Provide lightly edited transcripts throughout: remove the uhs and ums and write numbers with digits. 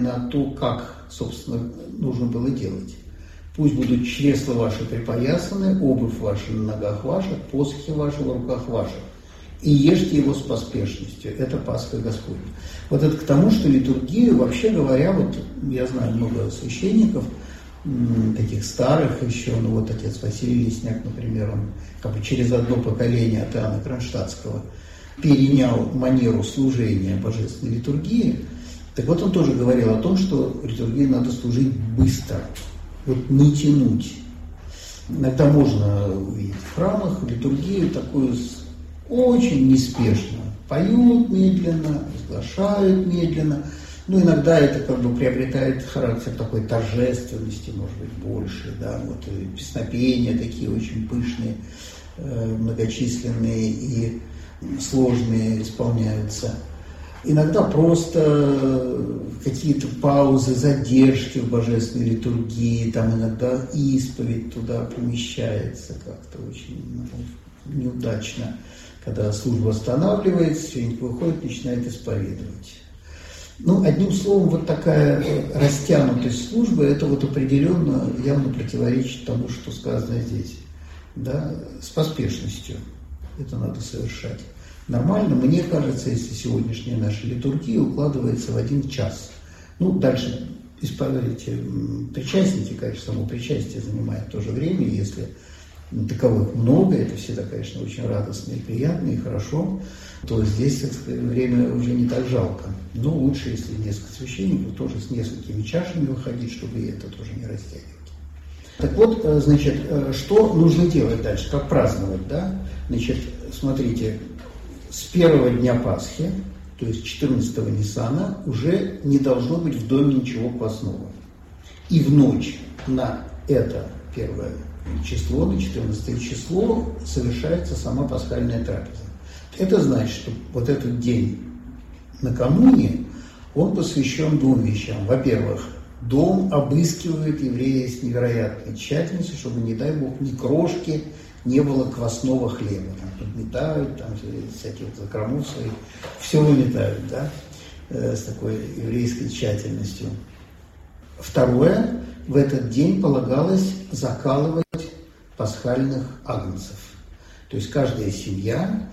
на то, как, собственно, нужно было делать. Пусть будут чресла ваши припоясаны, обувь ваша на ногах ваших, посохи ваши в руках ваших. И ешьте его с поспешностью. Это Пасха Господня. Вот это к тому, что литургию, вообще говоря, вот я знаю много священников, таких старых еще, ну вот отец Василий Лесняк, например, он как бы через одно поколение от Иоанна Кронштадтского перенял манеру служения божественной литургии. Так вот он тоже говорил о том, что литургии надо служить быстро, вот не тянуть. Иногда можно увидеть в храмах литургию такую очень неспешно. Поют медленно, разглашают медленно. Ну, иногда это как бы приобретает характер такой торжественности, может быть, больше, да, вот и песнопения такие очень пышные, многочисленные и сложные исполняются. Иногда просто какие-то паузы, задержки в божественной литургии, там иногда исповедь туда помещается как-то очень неудачно, когда служба останавливается, священник выходит, начинает исповедовать. Ну, одним словом, вот такая растянутость службы, это вот определенно явно противоречит тому, что сказано здесь. Да? С поспешностью это надо совершать. Нормально, мне кажется, если сегодняшняя наша литургия укладывается в 1 час. Ну, дальше исповедуйте причастники, конечно, само причастие занимает тоже время, если таковых много, это всегда, конечно, очень радостно и приятно, и хорошо, то здесь время уже не так жалко. Но лучше, если несколько священников, тоже с несколькими чашами выходить, чтобы и это тоже не растягивать. Так вот, значит, что нужно делать дальше, как праздновать, да? Значит, смотрите, с первого дня Пасхи, то есть 14-го Ниссана, уже не должно быть в доме ничего квасного. И в ночь на это первое число, на 14 число, совершается сама пасхальная трапеза. Это значит, что вот этот день накануне, он посвящен 2 вещам. Во-первых, дом обыскивают евреи с невероятной тщательностью, чтобы, не дай Бог, ни крошки не было квасного хлеба. Там подметают, там всяких закромов своих, все выметают, да, с такой еврейской тщательностью. Второе, в этот день полагалось закалывать пасхальных агнцев. То есть каждая семья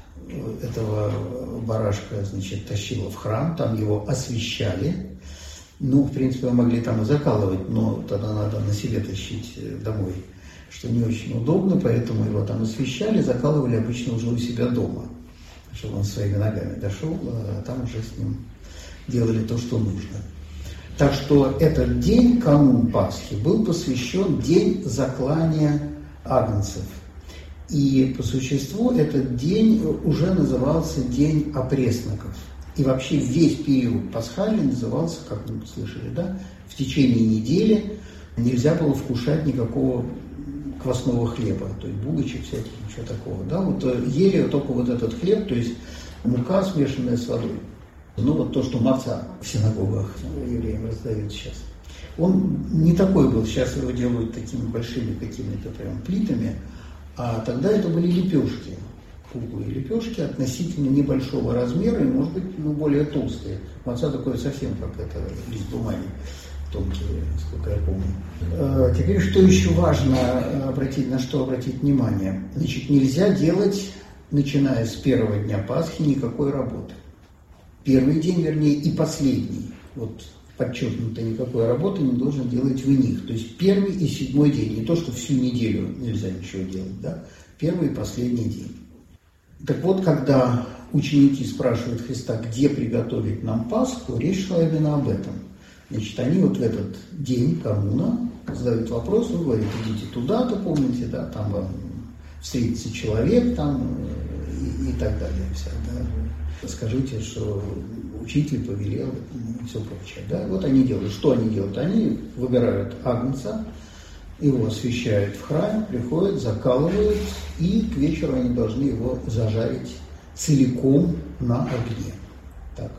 этого барашка, значит, тащила в храм, там его освящали. Ну, в принципе, вы могли там и закалывать, но тогда надо на себе тащить домой, что не очень удобно, поэтому его там освящали, закалывали обычно уже у себя дома, чтобы он своими ногами дошел, а там уже с ним делали то, что нужно. Так что этот день, канун Пасхи, был посвящен день заклания агнцев. И по существу этот день уже назывался День опресноков. И вообще весь период пасхальный назывался, как вы слышали, да, в течение недели нельзя было вкушать никакого квасного хлеба, то есть булочек всяких, ничего такого. Да? Вот ели только вот этот хлеб, то есть мука, смешанная с водой. Ну вот то, что маца в синагогах евреям раздают сейчас. Он не такой был, сейчас его делают такими большими какими-то прям плитами, а тогда это были лепешки, круглые лепешки относительно небольшого размера и, может быть, более толстые. Маца такой совсем как это лист бумаги, тонкий, насколько я помню. Теперь, что еще важно на что обратить внимание? Значит, нельзя делать, начиная с первого дня Пасхи, никакой работы. Первый день, вернее, и последний, вот подчеркнуто, никакой работы не должен делать в них. То есть первый и 7-й день, не то, что всю неделю нельзя ничего делать, да, первый и последний день. Так вот, когда ученики спрашивают Христа, где приготовить нам Пасху, речь шла именно об этом. Значит, они вот в этот день кануна задают вопрос, он говорит, идите туда-то, помните, да, там вам встретится человек, там и так далее, вся, да. Скажите, что учитель повелел и все прочее. Да? Вот они делают. Что они делают? Они выбирают агнца, его освящают в храме, приходят, закалывают, и к вечеру они должны его зажарить целиком на огне. Так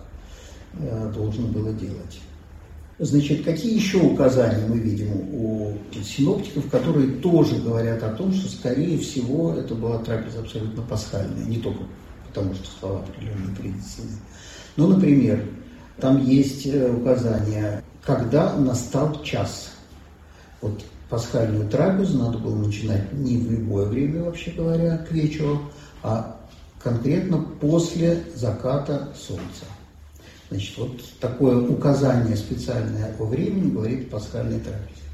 должно было делать. Значит, какие еще указания мы видим у синоптиков, которые тоже говорят о том, что, скорее всего, это была трапеза абсолютно пасхальная, не только потому что слова определенные предицены. Ну, например, Там есть указание, когда настал час. Вот пасхальную трапезу надо было начинать не в любое время, вообще говоря, к вечеру, а конкретно после заката солнца. Значит, вот такое указание специальное о времени говорит о пасхальной трапезе.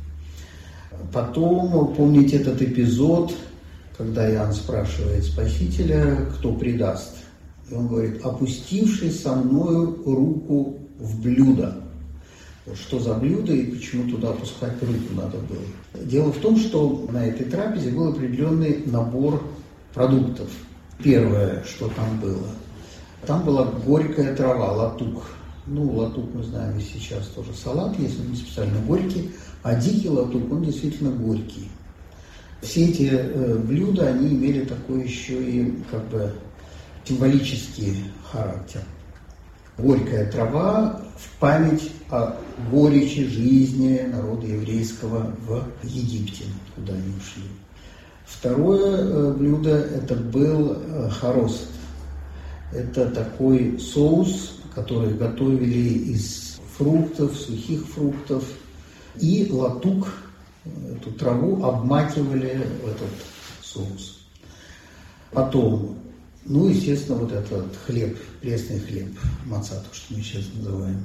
Потом, помните этот эпизод, когда Иоанн спрашивает Спасителя, кто предаст. И он говорит, опустивший со мною руку в блюдо. Что за блюдо и почему туда опускать руку надо было? Дело в том, что на этой трапезе был определенный набор продуктов. Первое, что там была горькая трава, латук. Латук, мы знаем, и сейчас тоже салат есть, он не специально горький, а дикий латук, он действительно горький. Все эти блюда, они имели такой еще и символический характер. Горькая трава в память о горечи жизни народа еврейского в Египте, куда они ушли. Второе блюдо это был харост. Это такой соус, который готовили из фруктов, сухих фруктов, и латук, эту траву, обмакивали в этот соус. Потом, естественно, вот этот хлеб, пресный хлеб, маца, то, что мы сейчас называем.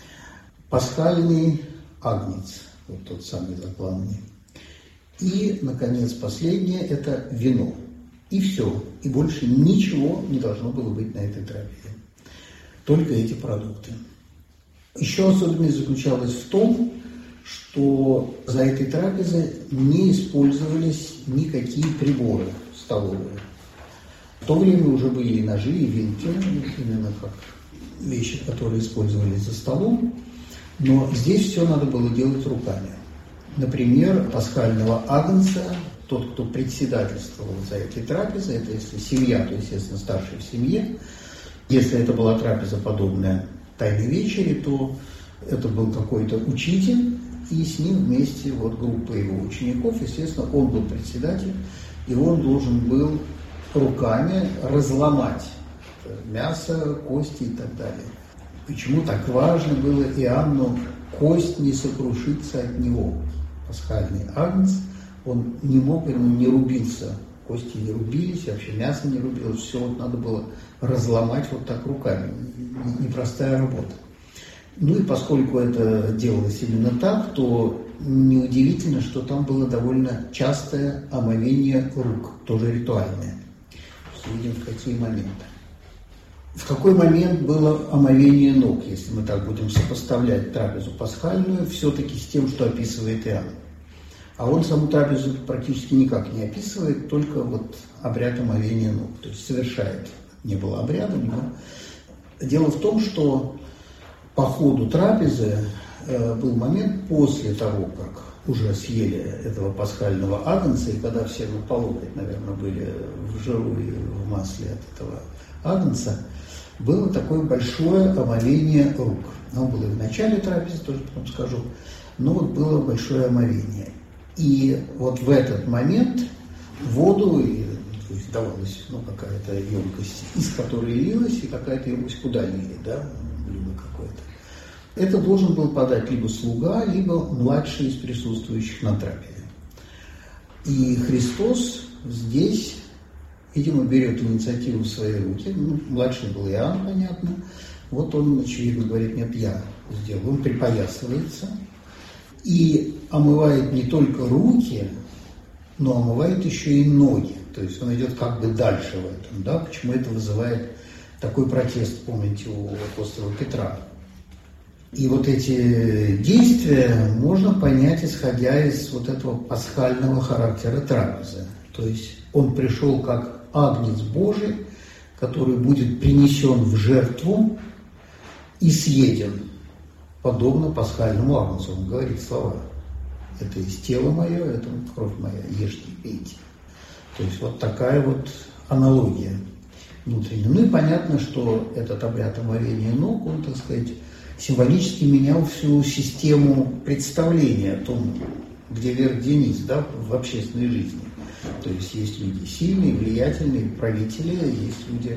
Пасхальный агнец, вот тот самый закланный. И, наконец, последнее – это вино. И все. И больше ничего не должно было быть на этой трапезе. Только эти продукты. Еще особенность заключалась в том, что за этой трапезой не использовались никакие приборы столовые. В то время уже были и ножи, и вилки, именно как вещи, которые использовались за столом. Но здесь все надо было делать руками. Например, пасхального агнца, тот, кто председательствовал за этой трапезой, это если семья, то, естественно, старший в семье. Если это была трапеза, подобная Тайной вечере, то это был какой-то учитель, и с ним вместе группа его учеников, естественно, он был председатель, и он должен был руками разломать мясо, кости и так далее. Почему так важно было Иоанну кость не сокрушиться от него? Пасхальный агнец, он не мог, он не рубился, кости не рубились, вообще мясо не рубилось, все надо было разломать вот так руками, непростая работа. И поскольку это делалось именно так, то неудивительно, что там было довольно частое омовение рук, тоже ритуальное. Видим, в какие моменты. В какой момент было омовение ног, если мы так будем сопоставлять трапезу пасхальную, все-таки с тем, что описывает Иоанн. А он саму трапезу практически никак не описывает, только обряд омовения ног, то есть совершает. Не было обряда, но дело в том, что по ходу трапезы был момент после того, как уже съели этого пасхального агнца, и когда все по локоть, наверное, были в жиру и в масле от этого агнца, было такое большое омовение рук. Оно было и в начале трапезы, тоже потом скажу, но было большое омовение. И в этот момент воду, то есть давалась какая-то емкость, из которой лилась, и какая-то емкость, куда лили, блюдо какое-то. Это должен был подать либо слуга, либо младший из присутствующих на трапезе. И Христос здесь, видимо, берет инициативу в свои руки. Младший был Иоанн, понятно. Он, очевидно, говорит, нет, я сделаю. Он припоясывается и омывает не только руки, но омывает еще и ноги. То есть он идет дальше в этом. Почему это вызывает такой протест, помните, у апостола Петра. И эти действия можно понять, исходя из этого пасхального характера трапезы. То есть он пришел как агнец Божий, который будет принесен в жертву и съеден, подобно пасхальному агнцу. Он говорит слова: это есть тело мое, это кровь моя, ешьте и пейте. То есть такая аналогия внутренняя. И понятно, что этот обряд омовения ног, он, так сказать, символически менял всю систему представления о том, где верх, где низ, в общественной жизни. То есть есть люди сильные, влиятельные, правители, есть люди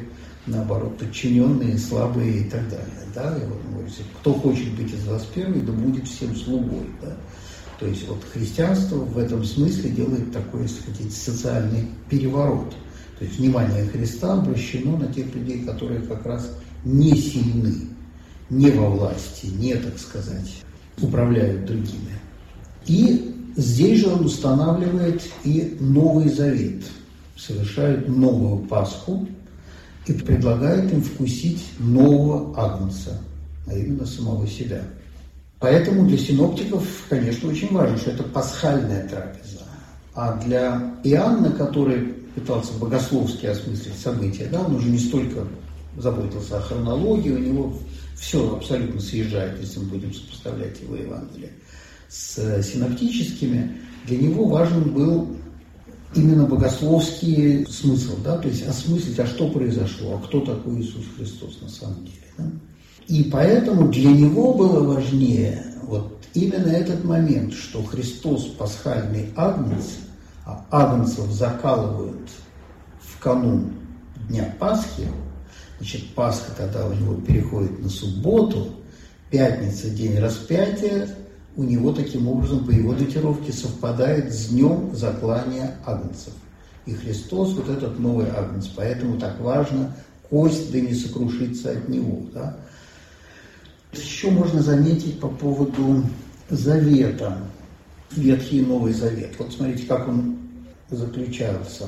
наоборот, подчиненные, слабые и так далее. Да? И вот, кто хочет быть из вас первый, да будет всем слугой. Да? То есть вот христианство в этом смысле делает такой, если хотите, социальный переворот. То есть внимание Христа обращено на тех людей, которые как раз не сильны, не во власти, не, так сказать, управляют другими. И здесь же он устанавливает и Новый Завет, совершает новую Пасху и предлагает им вкусить нового Агнца, а именно самого себя. Поэтому для синоптиков, конечно, очень важно, что это пасхальная трапеза. А для Иоанна, который пытался богословски осмыслить события, да, он уже не столько заботился о хронологии, у него все абсолютно съезжает, если мы будем сопоставлять его Евангелие с синоптическими. Для него важен был именно богословский смысл, да, то есть осмыслить, а что произошло, а кто такой Иисус Христос на самом деле. Да? И поэтому для него было важнее вот именно этот момент, что Христос пасхальный агнец, а агнцев закалывают в канун Дня Пасхи, значит, Пасха тогда у него переходит на субботу, пятница, день распятия, у него таким образом по его датировке совпадает с днем заклания агнцев. И Христос вот этот новый агнец, поэтому так важно кость да не сокрушится от него. Да? Еще можно заметить по поводу завета, Ветхий и Новый Завет. Вот смотрите, как он заключался.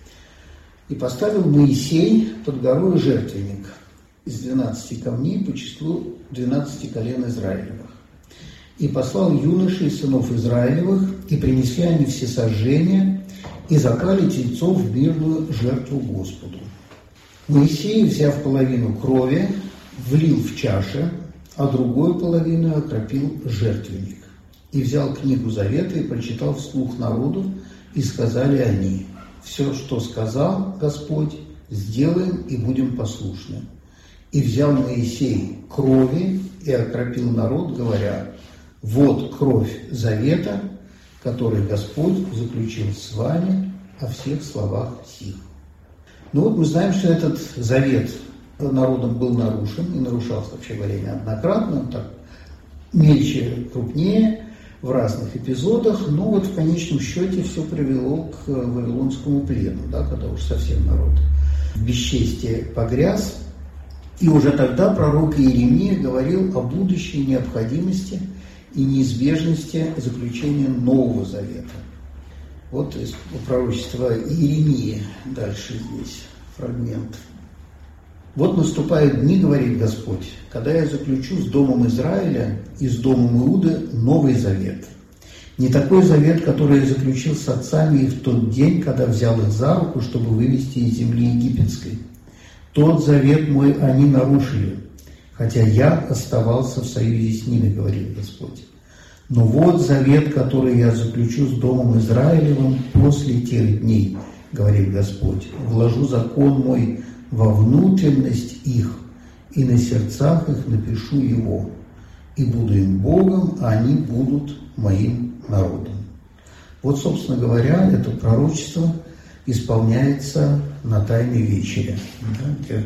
«И поставил Моисей под горой жертвенник из 12 камней по числу 12 колен Израилевых. И послал юношей сынов Израилевых, и принесли они всесожжения, и заклали тельцов в мирную жертву Господу. Моисей, взяв половину крови, влил в чаши, а другую половину окропил жертвенник. И взял книгу завета и прочитал вслух народу, и сказали они: все, что сказал Господь, сделаем и будем послушны. И взял Моисей крови и окропил народ, говоря: вот кровь завета, который Господь заключил с вами о всех словах сих». Ну вот мы знаем, что этот завет народом был нарушен, и нарушался, вообще говоря, неоднократно, так мельче, крупнее, в разных эпизодах, но вот в конечном счете все привело к Вавилонскому плену, да, когда уж совсем народ в бесчестие погряз. И уже тогда пророк Иеремия говорил о будущей необходимости и неизбежности заключения Нового Завета. Вот из пророчества Иеремии дальше здесь фрагмент. «Вот наступают дни, говорит Господь, когда я заключу с домом Израиля и с домом Иуды Новый Завет. Не такой завет, который я заключил с отцами и в тот день, когда взял их за руку, чтобы вывести из земли египетской. Тот завет мой они нарушили, хотя я оставался в союзе с ними, говорит Господь. Но вот завет, который я заключу с домом Израилевым после тех дней, говорит Господь. Вложу закон мой во внутренность их, и на сердцах их напишу его, и буду им Богом, а они будут моим народом». Вот, собственно говоря, это пророчество исполняется на Тайной вечере, где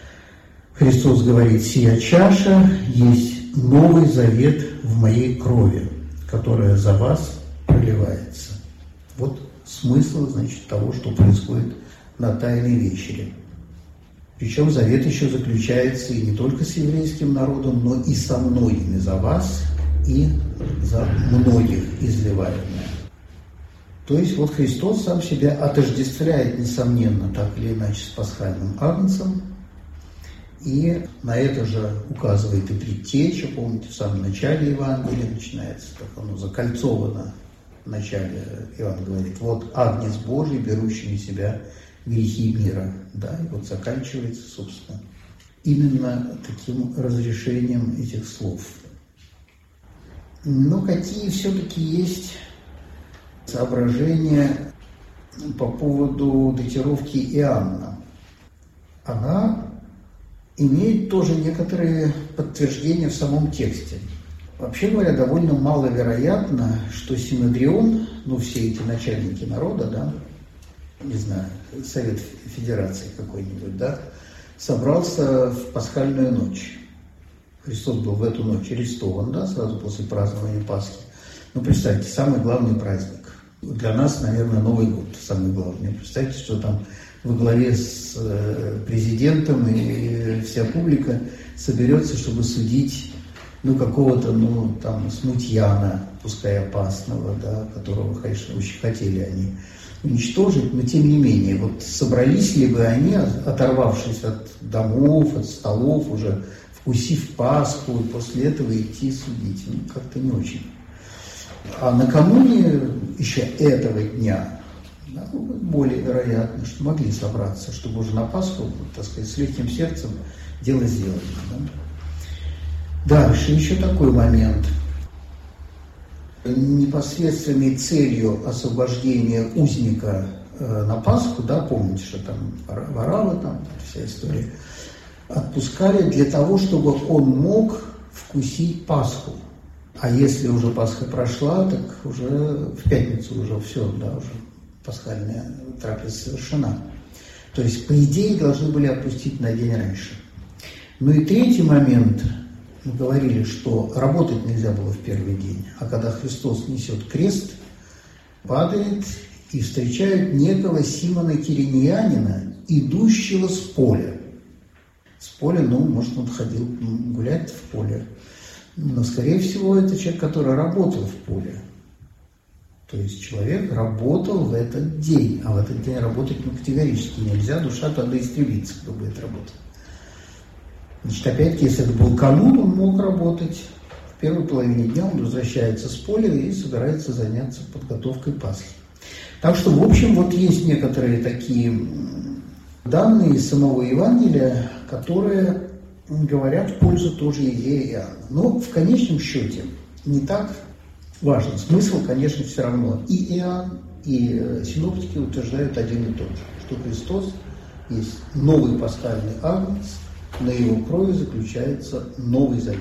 Христос говорит: «Сия чаша есть новый завет в моей крови, которая за вас проливается». Вот смысл, значит, того, что происходит на Тайной вечере. Причем завет еще заключается и не только с еврейским народом, но и со многими за вас и за многих изливаемое. То есть вот Христос сам себя отождествляет, несомненно, так или иначе, с пасхальным агнцем, и на это же указывает и предтеча. Помните, в самом начале Евангелия начинается, как оно закольцовано в начале. Иоанн говорит: вот агнец Божий, берущий на себя грехи мира. Да, и вот заканчивается, собственно, именно таким разрешением этих слов. Но какие все-таки есть соображения по поводу датировки Иоанна? Она имеет тоже некоторые подтверждения в самом тексте. Вообще говоря, довольно маловероятно, что Синодрион, все эти начальники народа, да, не знаю, Совет Федерации какой-нибудь, да, собрался в пасхальную ночь. Христос был в эту ночь арестован, да, сразу после празднования Пасхи. Ну, представьте, самый главный праздник. Для нас, наверное, Новый год самый главный. Представьте, что там во главе с президентом и вся публика соберется, чтобы судить, какого-то, там, смутьяна, пускай опасного, да, которого, конечно, очень хотели они уничтожить, но тем не менее, вот собрались ли бы они, оторвавшись от домов, от столов, уже вкусив Пасху, и после этого идти судить? Как-то не очень. А накануне еще этого дня, более вероятно, что могли собраться, чтобы уже на Пасху, так сказать, с легким сердцем дело сделали. Да? Дальше еще такой момент. Непосредственной целью освобождения узника на Пасху, да, помните, что там Варавва, там вся история, отпускали для того, чтобы он мог вкусить Пасху. А если уже Пасха прошла, так уже в пятницу уже все, да, уже пасхальная трапеза совершена. То есть, по идее, должны были отпустить на день раньше. Ну и третий момент. Мы говорили, что работать нельзя было в первый день, а когда Христос несет крест, падает и встречает некого Симона Киринеянина, идущего с поля. С поля, может, он ходил гулять в поле, но, скорее всего, это человек, который работал в поле. То есть человек работал в этот день, а в этот день работать категорически нельзя, душа тогда истребится, кто будет работать. Значит, опять-таки, если это был канун, он мог работать. В первой половине дня он возвращается с поля и собирается заняться подготовкой Пасхи. Так что, в общем, вот есть некоторые такие данные из самого Евангелия, которые говорят в пользу тоже идеи Иоанна. Но в конечном счете не так важно. Смысл, конечно, все равно. И Иоанн, и синоптики утверждают один и тот же, что Христос есть новый пасхальный агнец, на его крови заключается Новый Завет.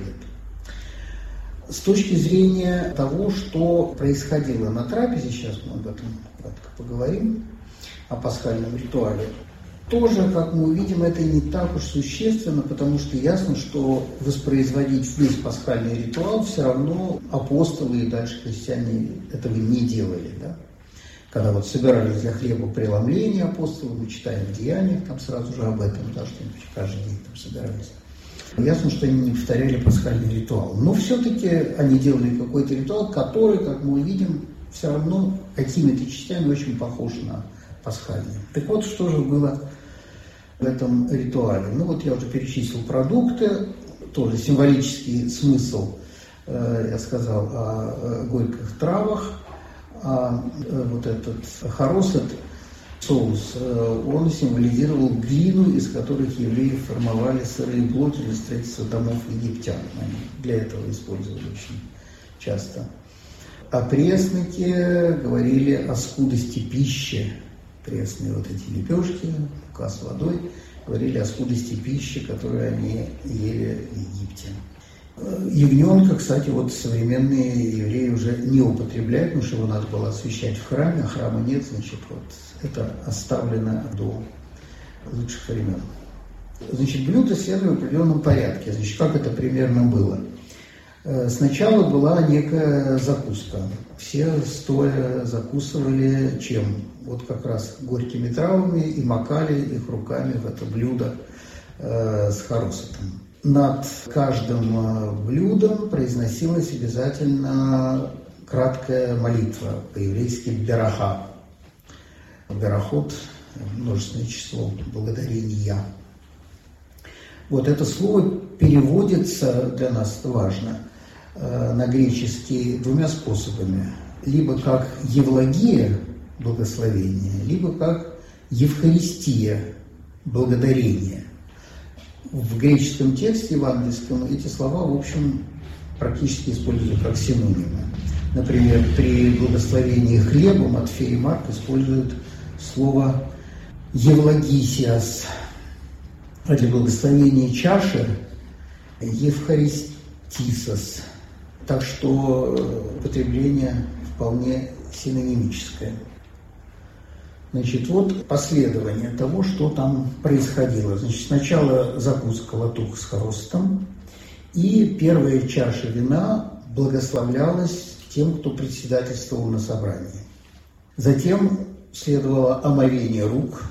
С точки зрения того, что происходило на трапезе, сейчас мы об этом кратко поговорим, о пасхальном ритуале, тоже, как мы увидим, это не так уж существенно, потому что ясно, что воспроизводить весь пасхальный ритуал все равно апостолы и дальше христиане этого не делали. Да? Когда вот собирались для хлебопреломления апостолы, мы читаем в Деяниях, там сразу же об этом, да, что каждый день там собирались. Ясно, что они не повторяли пасхальный ритуал. Но все-таки они делали какой-то ритуал, который, как мы увидим, все равно какими-то частями очень похож на пасхальный. Так вот, что же было в этом ритуале? Я уже перечислил продукты, тоже символический смысл, я сказал, о горьких травах. А вот этот хоросет, соус, он символизировал глину, из которых евреи формовали сырые блоки для строительства домов египтян. Они для этого использовали очень часто. А пресноки говорили о скудости пищи. Пресные вот эти лепешки, мука с водой, говорили о скудости пищи, которую они ели в Египте. Ягненка, кстати, вот современные евреи уже не употребляют, потому что его надо было освящать в храме, а храма нет, значит, вот это оставлено до лучших времен. Значит, блюда следовали в определенном порядке. Значит, как это примерно было? Сначала была некая закуска. Все стоя закусывали чем? Вот как раз горькими травами и макали их руками в это блюдо с хоросетом. Над каждым блюдом произносилась обязательно краткая молитва, по-еврейски бераха. Берахот – множественное число, благодарения. Вот это слово переводится, для нас это важно, на греческий двумя способами. Либо как евлогия – благословение, либо как евхаристия – благодарение. В греческом тексте евангельском эти слова, в общем, практически используют как синонимы. Например, при благословении хлебом Матфей и Марк используют слово «евлогисиас», а для благословения чаши «евхаристисос». Так что употребление вполне синонимическое. Значит, вот последование того, что там происходило. Значит, сначала закуска латух с хрустом, и первая чаша вина благословлялась тем, кто председательствовал на собрании. Затем следовало омовение рук,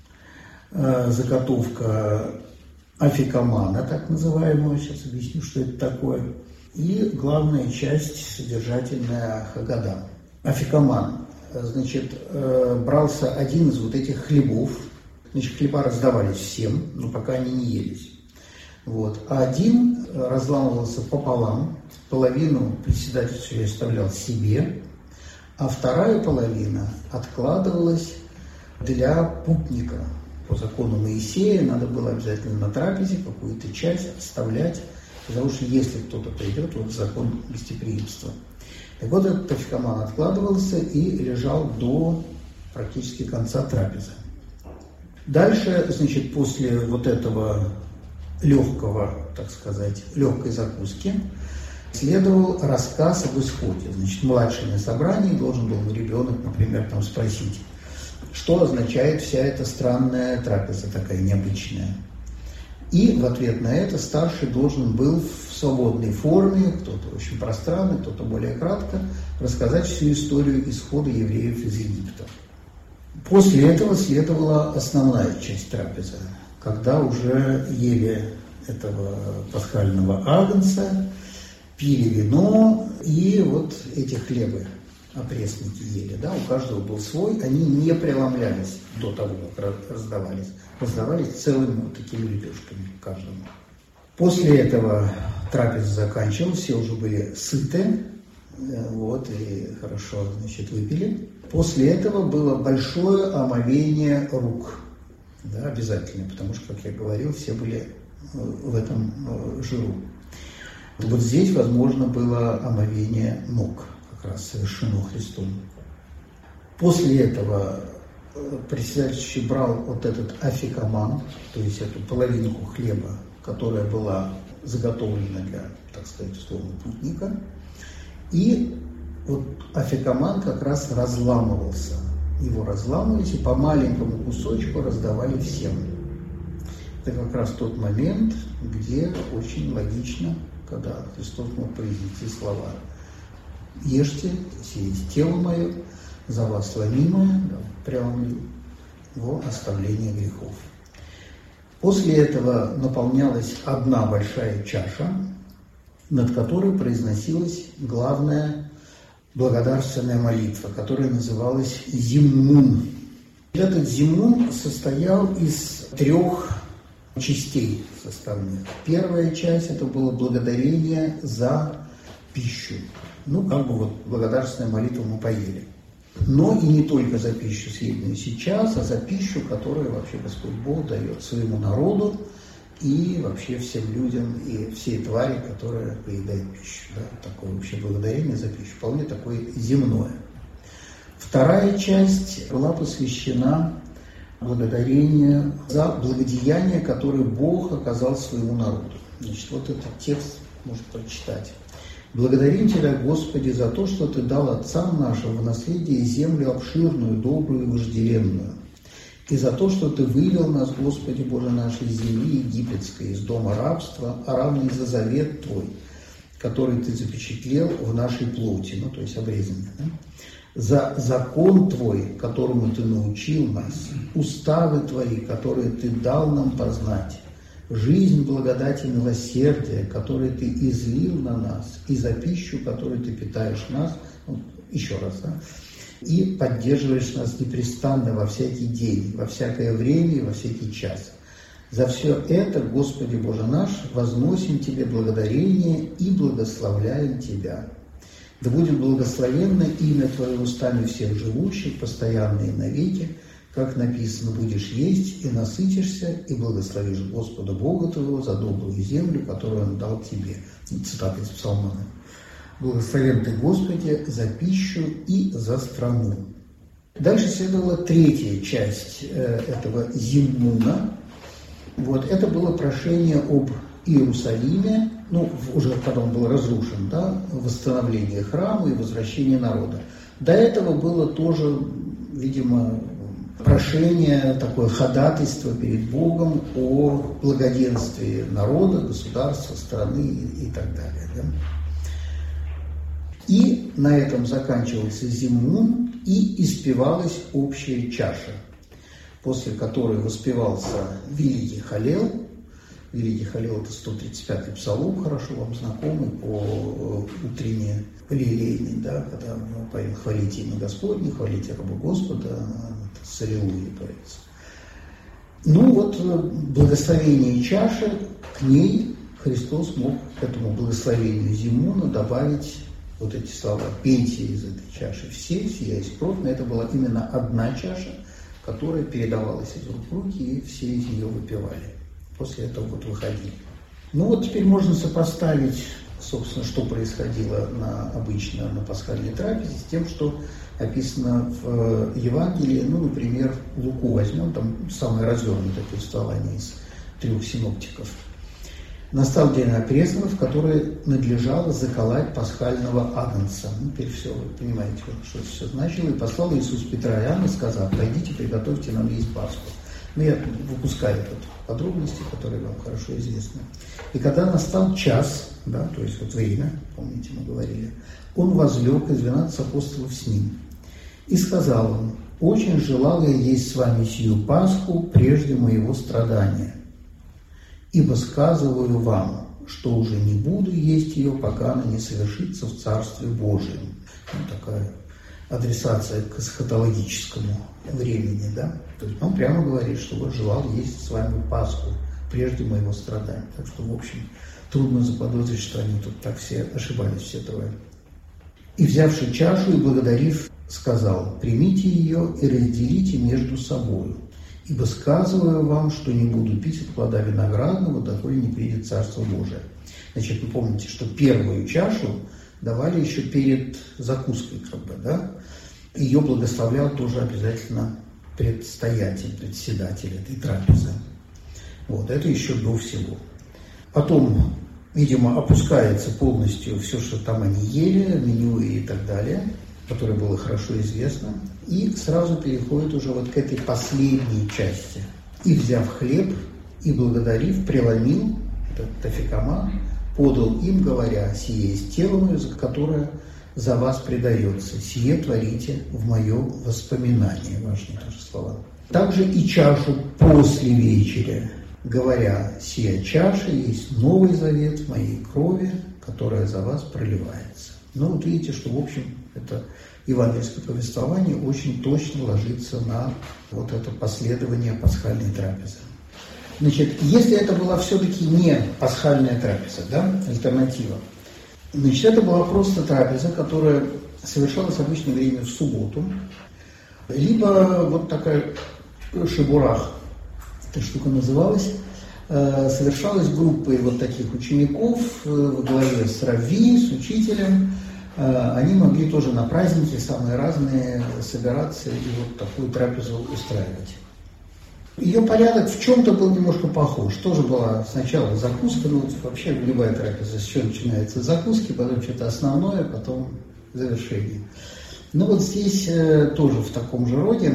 заготовка афикамана, так называемого, сейчас объясню, что это такое, и главная часть содержательная хагада. Афикаман, значит, брался один из вот этих хлебов, значит, хлеба раздавались всем, но пока они не елись. Вот. А один разламывался пополам, половину председательству оставлял себе, а вторая половина откладывалась для путника. По закону Моисея надо было обязательно на трапезе какую-то часть оставлять, потому что если кто-то придет, вот закон гостеприимства. Так вот, этот афикаман откладывался и лежал до практически конца трапезы. Дальше, значит, после вот этого легкого, так сказать, легкой закуски, следовал рассказ об исходе. Значит, младший на собрании должен был ребенок, например, там спросить, что означает вся эта странная трапеза, такая необычная. И в ответ на это старший должен был в свободной форме, кто-то очень пространно, кто-то более кратко, рассказать всю историю исхода евреев из Египта. После этого следовала основная часть трапезы, когда уже ели этого пасхального агнца, пили вино и вот эти хлебы, опресники ели, да, у каждого был свой, они не преломлялись до того, как раздавались целыми вот такими лепешками каждому. После этого трапеза заканчивалась, все уже были сыты, вот, и хорошо, значит, выпили. После этого было большое омовение рук, да, обязательно, потому что, как я говорил, все были в этом жиру. Вот здесь, возможно, было омовение ног, как раз совершено Христом. После этого председательствующий брал вот этот афикаман, то есть эту половинку хлеба, которая была заготовлена для, так сказать, условно, путника, и вот афикаман как раз разламывался. Его разламывались и по маленькому кусочку раздавали всем. Это как раз тот момент, где очень логично, когда Христос мог произнести слова: «Ешьте, сие есть тело мое, за вас ломимое, да, преломлю, во оставление грехов». После этого наполнялась одна большая чаша, над которой произносилась главная благодарственная молитва, которая называлась зиммун. Этот зиммун состоял из 3 частей составных. Первая часть – это было благодарение за пищу. Ну, как бы вот благодарственную молитву мы поели. Но и не только за пищу, съеденную сейчас, а за пищу, которую вообще Господь Бог дает своему народу и вообще всем людям и всей твари, которая поедает пищу. Да? Такое вообще благодарение за пищу, вполне такое земное. Вторая часть была посвящена благодарению за благодеяние, которое Бог оказал своему народу. Значит, вот этот текст можно прочитать. «Благодарим Тебя, Господи, за то, что Ты дал отцам нашим в наследие землю обширную, добрую и вожделенную, и за то, что Ты вывел нас, Господи Боже наш, из земли египетской, из дома рабства, а равно и за завет Твой, который Ты запечатлел в нашей плоти», ну, то есть обрезанный, да? «За закон Твой, которому Ты научил нас, уставы Твои, которые Ты дал нам познать, жизнь, благодать и милосердие, которые Ты излил на нас, и за пищу, которой Ты питаешь нас», ну, еще раз, да, «и поддерживаешь нас непрестанно во всякий день, во всякое время и во всякий час. За все это, Господи Боже наш, возносим Тебе благодарение и благословляем Тебя. Да будет благословенно имя Твое устами всех живущих, постоянно и навеки, как написано: будешь есть и насытишься, и благословишь Господа Бога твоего за добрую землю, которую Он дал тебе». Цитата из Псалма. «Благословен Ты, Господи, за пищу и за страну». Дальше следовала третья часть этого зиммуна. Вот, это было прошение об Иерусалиме, ну, уже когда он был разрушен, да, восстановление храма и возвращение народа. До этого было тоже, видимо, прошение, такое ходатайство перед Богом о благоденствии народа, государства, страны и так далее. Да? И на этом заканчивался зимун, и испевалась общая чаша, после которой воспевался Великий Халел. Великий Халел – это 135-й псалом, хорошо вам знакомый, по утренне лилейный, да, когда мы поем «Хвалите имя Господне», «Хвалите раба Господа», с аллилуйей поется. Ну вот, благословение чаши, к ней Христос мог, к этому благословению зимуна, добавить вот эти слова: «Пейте из этой чаши все, сия есть кровь». Но это была именно одна чаша, которая передавалась из рук в руки, и все из нее выпивали. После этого вот выходили. Ну вот теперь можно сопоставить, собственно, что происходило обычно на пасхальной трапезе с тем, что описано в Евангелии. Ну, например, Луку возьмем, там самое развернутое повествование из 3 синоптиков. Настал день опреснова, в который надлежало заколоть пасхального агнца. Ну, теперь все, вы понимаете, что это все значило. И послал Иисус Петра и Иоанна, сказав: «Пойдите, приготовьте нам есть Пасху». Но я выпускаю тут подробности, которые вам хорошо известны. И когда настал час, да, то есть вот время, помните, мы говорили, он возлег, и 12 апостолов с ним. И сказал он: «Очень желал я есть с вами сию Пасху прежде моего страдания. Ибо сказываю вам, что уже не буду есть ее, пока она не совершится в Царстве Божьем». Ну, такая адресация к эсхатологическому времени, да? То есть он прямо говорит, что вот желал есть с вами Пасху прежде моего страдания. Так что, в общем, трудно заподозрить, что они тут так все ошибались, все трое. «И, взявши чашу и благодарив, сказал: примите ее и разделите между собою. Ибо сказываю вам, что не буду пить от плода виноградного, доколе не придет Царство Божие». Значит, вы помните, что первую чашу давали еще перед закуской, как бы, да? Ее благословлял тоже обязательно предстоятель, председатель этой трапезы. Вот, это еще до всего. Потом, видимо, опускается полностью все, что там они ели, меню и так далее, которое было хорошо известно, и сразу переходит уже вот к этой последней части. «И, взяв хлеб, и благодарив, преломил», это тафикама, «подал им, говоря: сие есть тело мое, которое за вас предается, сие творите в мое воспоминание». Важные тоже слова. Также и чашу после вечеря, говоря: сия чаша есть новый завет в моей крови, которая за вас проливается. Ну вот видите, что в общем это евангельское повествование очень точно ложится на вот это последование пасхальной трапезы. Значит, если это была все-таки не пасхальная трапеза, да, альтернатива, значит, это была просто трапеза, которая совершалась в обычное время в субботу, либо вот такая шибурах, эта штука называлась, совершалась группой вот таких учеников во главе с равви, с учителем. Они могли тоже на праздники самые разные собираться и вот такую трапезу устраивать. Ее порядок в чем-то был немножко похож. Тоже была сначала закуска, ну вообще любая трапеза с чего начинается? С закуски, потом что-то основное, потом завершение. Но вот здесь тоже в таком же роде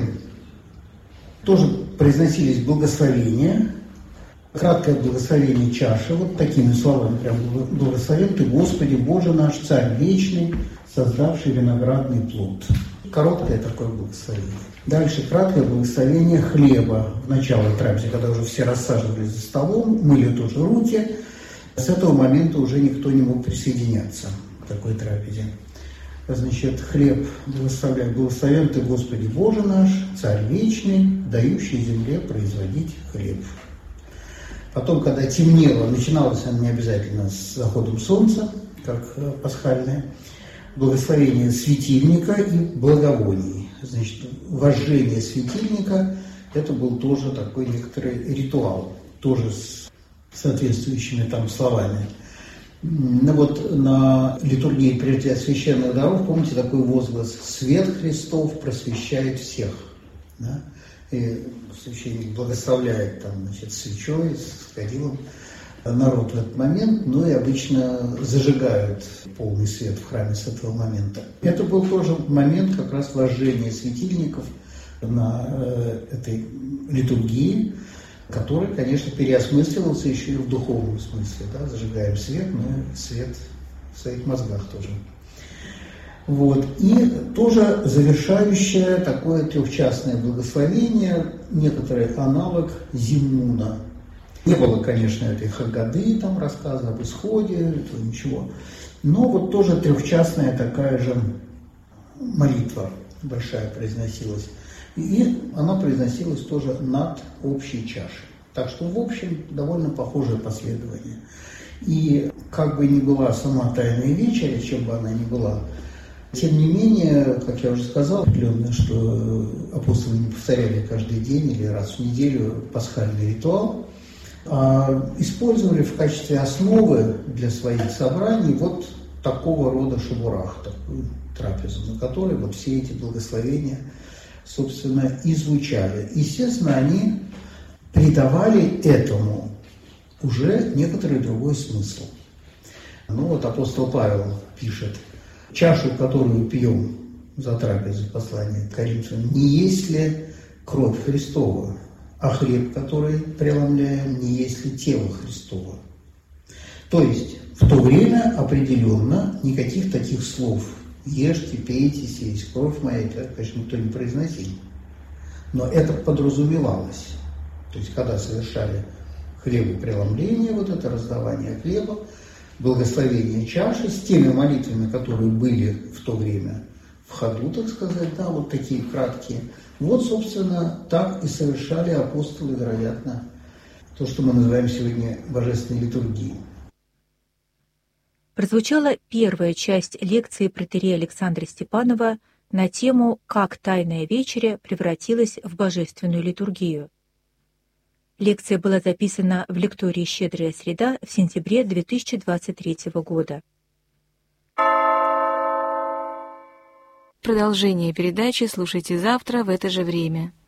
тоже произносились благословения, краткое благословение чаши, вот такими словами прям: «Благословен Ты, Господи, Боже наш, Царь вечный, создавший виноградный плод». Короткое такое благословение. Дальше краткое благословение хлеба в начале трапезы, когда уже все рассаживались за столом, мыли тоже руки. С этого момента уже никто не мог присоединяться к такой трапезе. Значит, хлеб благословляет: «Благословен Ты, Господи, Боже наш, Царь вечный, дающий земле производить хлеб». Потом, когда темнело, начиналось оно не обязательно с заходом солнца, как пасхальное, благословение светильника и благовоний. Значит, вожжение светильника – это был тоже такой некоторый ритуал, тоже с соответствующими там словами. Ну вот на литургии прежде священных даров, помните такой возглас: «Свет Христов просвещает всех». Да? И священник благословляет там, значит, свечой, с кадилом народ в этот момент, но и обычно зажигают полный свет в храме с этого момента. Это был тоже момент как раз вожжения светильников, на этой литургии, который, конечно, переосмысливался еще и в духовном смысле. Да? Зажигаем свет, но свет в своих мозгах тоже. Вот. И тоже завершающее такое трехчастное благословение, некоторый аналог Зимуна. Не было, конечно, этой Хаггады, там рассказа об исходе, ничего. Но вот тоже трехчастная такая же молитва большая произносилась. И она произносилась тоже над общей чашей. Так что, в общем, довольно похожее последование. И как бы ни была сама Тайная Вечеря, чем бы она ни была, тем не менее, как я уже сказал, определенно, что апостолы не повторяли каждый день или раз в неделю пасхальный ритуал, а использовали в качестве основы для своих собраний вот такого рода шабурах, такую трапезу, на которой вот все эти благословения, собственно, и звучали. Естественно, они придавали этому уже некоторый другой смысл. Ну вот апостол Павел пишет: «Чашу, которую пьем за трапезой, послание к Коринфянам, не есть ли кровь Христова, а хлеб, который преломляем, не есть ли тело Христово». То есть в то время определенно никаких таких слов «ешьте, пейте, сесть кровь моя», это, конечно, никто не произносил. Но это подразумевалось. То есть когда совершали хлебопреломление, вот это раздавание хлеба, благословение чаши с теми молитвами, которые были в то время в ходу, так сказать, да, вот такие краткие. Вот, собственно, так и совершали апостолы, вероятно, то, что мы называем сегодня божественной литургией. Прозвучала первая часть лекции протоиерея Александра Степанова на тему «Как Тайная Вечеря превратилась в божественную литургию». Лекция была записана в лектории «Щедрая среда» в сентябре 2023 года. Продолжение передачи слушайте завтра в это же время.